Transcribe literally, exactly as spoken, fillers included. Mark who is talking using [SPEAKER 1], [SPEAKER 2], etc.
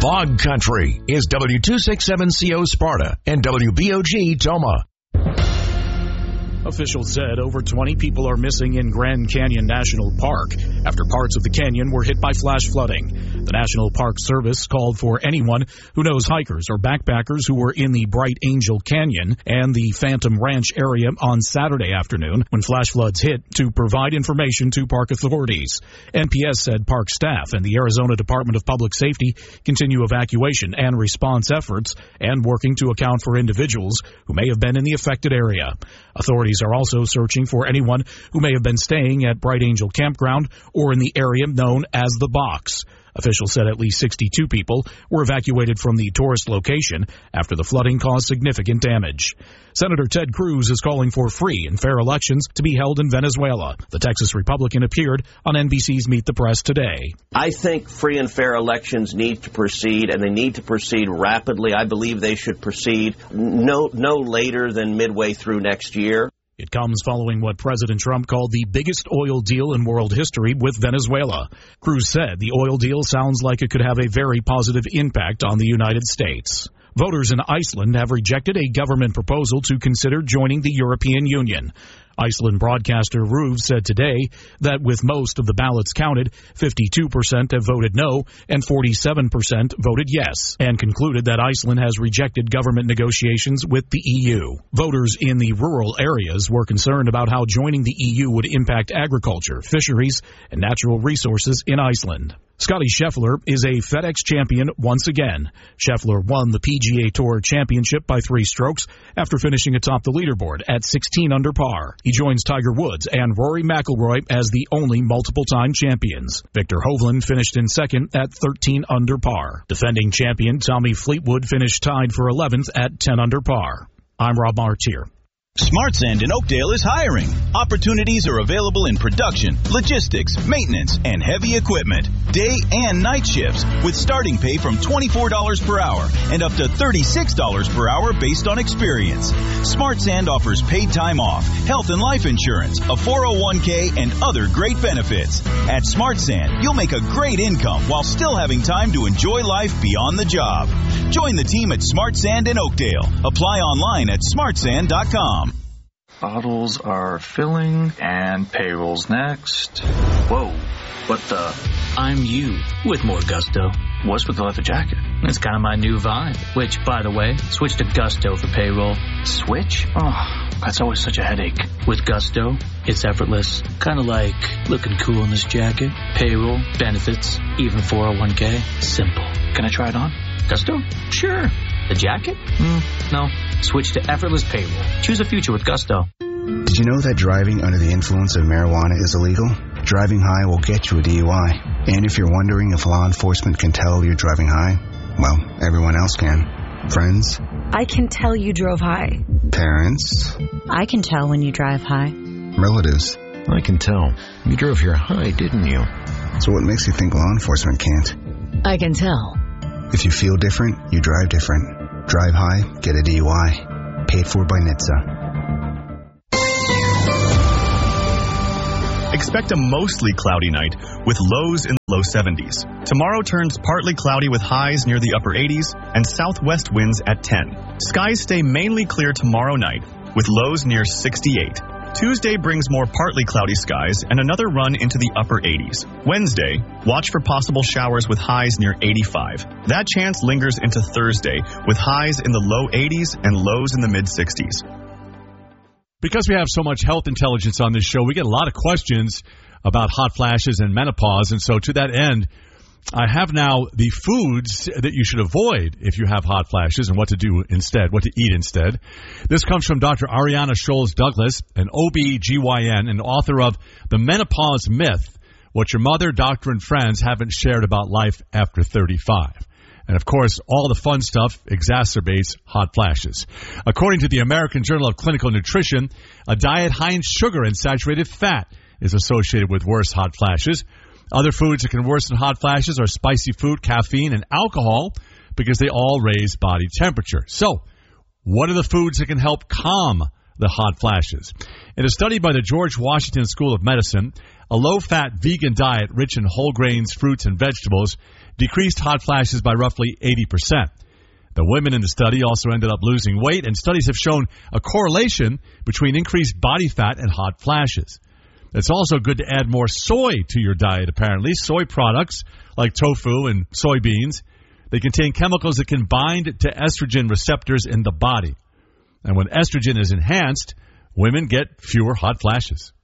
[SPEAKER 1] Fog Country is W two sixty-seven C O Sparta and W B O G Toma.
[SPEAKER 2] Officials said over twenty people are missing in Grand Canyon National Park after parts of the canyon were hit by flash flooding. The National Park Service called for anyone who knows hikers or backpackers who were in the Bright Angel Canyon and the Phantom Ranch area on Saturday afternoon when flash floods hit to provide information to park authorities. N P S said park staff and the Arizona Department of Public Safety continue evacuation and response efforts and working to account for individuals who may have been in the affected area. Authorities are also searching for anyone who may have been staying at Bright Angel Campground or in the area known as the Box. Officials said at least sixty-two people were evacuated from the tourist location after the flooding caused significant damage. Senator Ted Cruz is calling for free and fair elections to be held in Venezuela. The Texas Republican appeared on N B C's Meet the Press today.
[SPEAKER 3] I think free and fair elections need to proceed, and they need to proceed rapidly. I believe they should proceed no, no later than midway through next year.
[SPEAKER 2] It comes following what President Trump called the biggest oil deal in world history with Venezuela. Cruz said the oil deal sounds like it could have a very positive impact on the United States. Voters in Iceland have rejected a government proposal to consider joining the European Union. Iceland broadcaster RÚV said today that with most of the ballots counted, fifty-two percent have voted no and forty-seven percent voted yes, and concluded that Iceland has rejected government negotiations with the E U. Voters in the rural areas were concerned about how joining the E U would impact agriculture, fisheries, and natural resources in Iceland. Scottie Scheffler is a FedEx champion once again. Scheffler won the P G A Tour Championship by three strokes after finishing atop the leaderboard at sixteen under par. He joins Tiger Woods and Rory McIlroy as the only multiple-time champions. Victor Hovland finished in second at thirteen under par. Defending champion Tommy Fleetwood finished tied for eleventh at ten under par. I'm Rob Martier.
[SPEAKER 4] Smart Sand in Oakdale is hiring. Opportunities are available in production, logistics, maintenance, and heavy equipment. Day and night shifts with starting pay from twenty-four dollars per hour and up to thirty-six dollars per hour based on experience. Smart Sand offers paid time off, health and life insurance, a four oh one k, and other great benefits. At Smart Sand, you'll make a great income while still having time to enjoy life beyond the job. Join the team at Smart Sand in Oakdale. Apply online at smart sand dot com.
[SPEAKER 5] Bottles are filling, and payroll's next. Whoa, what the?
[SPEAKER 6] I'm you, with more gusto.
[SPEAKER 5] What's with the leather jacket?
[SPEAKER 6] It's kind of my new vibe. Which, by the way, switch to Gusto for payroll.
[SPEAKER 5] Switch? Oh, that's always such a headache.
[SPEAKER 6] With Gusto, it's effortless. Kind of like looking cool in this jacket. Payroll, benefits, even four oh one k. Simple.
[SPEAKER 5] Can I try it on?
[SPEAKER 6] Gusto? Sure. The jacket? Mm, no. Switch to effortless payroll. Choose a future with Gusto.
[SPEAKER 7] Did you know that driving under the influence of marijuana is illegal? Driving high will get you a D U I. And if you're wondering if law enforcement can tell you're driving high, well, everyone else can. Friends?
[SPEAKER 8] I can tell you drove high.
[SPEAKER 7] Parents?
[SPEAKER 8] I can tell when you drive high.
[SPEAKER 7] Relatives?
[SPEAKER 9] I can tell. You drove here high, didn't you?
[SPEAKER 7] So what makes you think law enforcement can't?
[SPEAKER 8] I can tell.
[SPEAKER 7] If you feel different, you drive different. Drive high, get a D U I. Paid for by N H T S A.
[SPEAKER 10] Expect a mostly cloudy night with lows in the low seventies. Tomorrow turns partly cloudy with highs near the upper eighties and southwest winds at ten. Skies stay mainly clear tomorrow night with lows near sixty-eight. Tuesday brings more partly cloudy skies and another run into the upper eighties. Wednesday, watch for possible showers with highs near eighty-five. That chance lingers into Thursday with highs in the low eighties and lows in the mid-sixties.
[SPEAKER 11] Because we have so much health intelligence on this show, we get a lot of questions about hot flashes and menopause. And so to that end, I have now the foods that you should avoid if you have hot flashes and what to do instead, what to eat instead. This comes from Doctor Ariana Scholes Douglas, an O B G Y N and author of The Menopause Myth, What Your Mother, Doctor, and Friends Haven't Shared About Life After thirty-five. And, of course, all the fun stuff exacerbates hot flashes. According to the American Journal of Clinical Nutrition, a diet high in sugar and saturated fat is associated with worse hot flashes. Other foods that can worsen hot flashes are spicy food, caffeine, and alcohol because they all raise body temperature. So, what are the foods that can help calm the hot flashes. In a study by the George Washington School of Medicine, a low-fat vegan diet rich in whole grains, fruits, and vegetables decreased hot flashes by roughly eighty percent. The women in the study also ended up losing weight, and studies have shown a correlation between increased body fat and hot flashes. It's also good to add more soy to your diet, apparently. Soy products like tofu and soybeans, they contain chemicals that can bind to estrogen receptors in the body. And when estrogen is enhanced, women get fewer hot flashes.